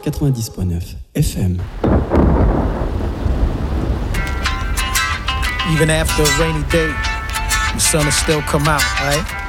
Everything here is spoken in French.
90.9 FM. Even after a rainy day, the sun will still come out, right?